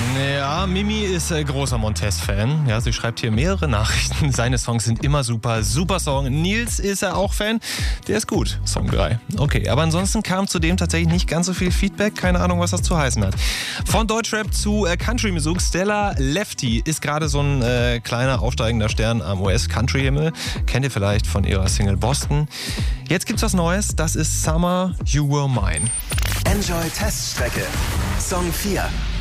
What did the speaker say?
Ja, Mimi ist großer Montez-Fan. Ja, sie schreibt hier mehrere Nachrichten. Seine Songs sind immer super. Super Song. Nils ist er auch Fan. Der ist gut. Song 3. Okay, aber ansonsten kam zudem tatsächlich nicht ganz so viel Feedback. Keine Ahnung, was das zu heißen hat. Von Deutschrap zu Country-Musik. Stella Lefty ist gerade so ein kleiner aufsteigender Stern am US-Country-Himmel. Kennt ihr vielleicht von ihrer Single Boston. Jetzt gibt's was Neues. Das ist Summer You Were Mine. Enjoy Teststrecke. Song 4.